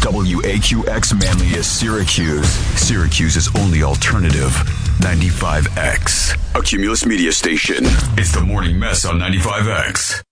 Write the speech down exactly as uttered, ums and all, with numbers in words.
W A Q X Manlius Syracuse. Syracuse's only alternative. ninety-five X. A Cumulus media station. It's the Morning Mess on ninety-five X.